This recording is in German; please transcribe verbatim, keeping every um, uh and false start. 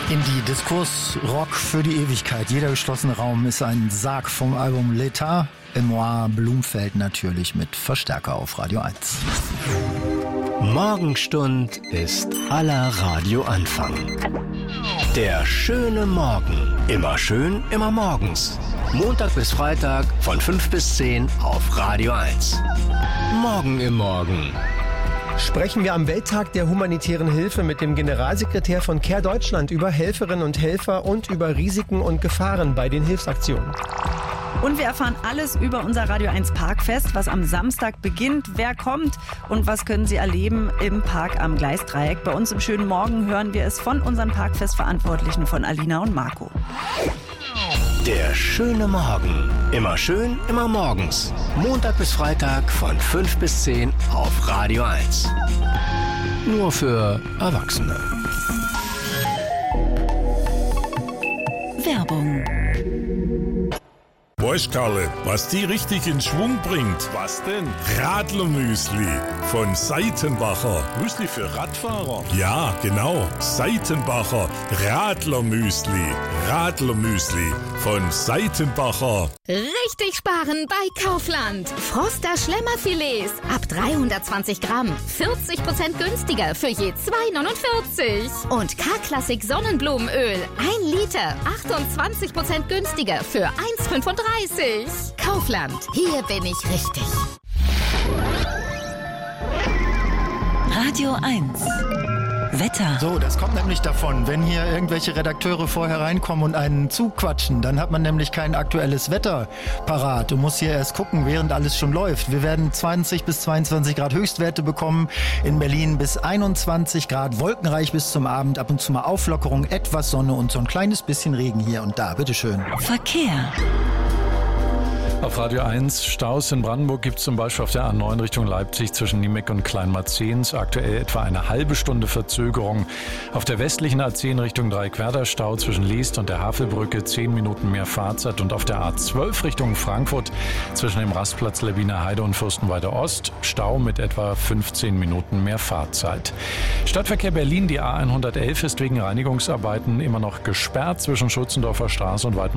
Indie-Diskurs-Rock für die Ewigkeit. Jeder geschlossene Raum ist ein Sarg vom Album L'État. Emoir Blumfeld natürlich mit Verstärker auf Radio eins. Morgenstund ist aller Radioanfang. Der schöne Morgen. Immer schön, immer morgens. Montag bis Freitag von fünf bis zehn auf Radio eins. Morgen im Morgen. Sprechen wir am Welttag der humanitären Hilfe mit dem Generalsekretär von Care Deutschland über Helferinnen und Helfer und über Risiken und Gefahren bei den Hilfsaktionen. Und wir erfahren alles über unser Radio eins Parkfest, was am Samstag beginnt, wer kommt und was können Sie erleben im Park am Gleisdreieck. Bei uns im schönen Morgen hören wir es von unseren Parkfestverantwortlichen, von Alina und Marco. Der schöne Morgen. Immer schön, immer morgens. Montag bis Freitag von fünf bis zehn auf Radio eins. Nur für Erwachsene. Werbung. Weißt Karle, was die richtig in Schwung bringt? Was denn? Radlermüsli von Seitenbacher. Müsli für Radfahrer? Ja, genau. Seitenbacher Radlermüsli. Radlermüsli von Seitenbacher. Richtig sparen bei Kaufland. Froster Schlemmerfilets ab dreihundertzwanzig Gramm. vierzig Prozent günstiger für je zwei neunundvierzig. Und K-Klassik Sonnenblumenöl. ein Liter. achtundzwanzig Prozent günstiger für eins fünfunddreißig. Kaufland. Hier bin ich richtig. Radio eins. Wetter. So, das kommt nämlich davon, wenn hier irgendwelche Redakteure vorher reinkommen und einen zuquatschen, dann hat man nämlich kein aktuelles Wetter parat. Du musst hier erst gucken, während alles schon läuft. Wir werden zwanzig bis zweiundzwanzig Grad Höchstwerte bekommen, in Berlin bis einundzwanzig Grad, wolkenreich bis zum Abend, ab und zu mal Auflockerung, etwas Sonne und so ein kleines bisschen Regen hier und da. Bitteschön. Verkehr. Auf Radio eins Staus in Brandenburg gibt es zum Beispiel auf der A neun Richtung Leipzig zwischen Niemek und Kleinmarzehns aktuell etwa eine halbe Stunde Verzögerung. Auf der westlichen A zehn Richtung Dreiquerder Stau zwischen Leest und der Havelbrücke zehn Minuten mehr Fahrzeit und auf der A zwölf Richtung Frankfurt zwischen dem Rastplatz Lewiner Heide und Fürstenwalde Ost Stau mit etwa fünfzehn Minuten mehr Fahrzeit. Stadtverkehr Berlin, die A hundertelf ist wegen Reinigungsarbeiten immer noch gesperrt zwischen Schutzendorfer Straße und Waldmann